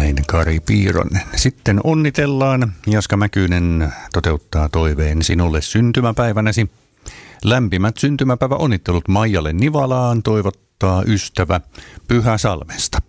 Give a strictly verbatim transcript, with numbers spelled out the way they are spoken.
Näin Kari Piironen. Sitten onnitellaan. Jaska Mäkynen toteuttaa toiveen sinulle syntymäpäivänäsi. Lämpimät syntymäpäiväonnittelut Maijalle Nivalaan toivottaa ystävä Pyhäsalmesta.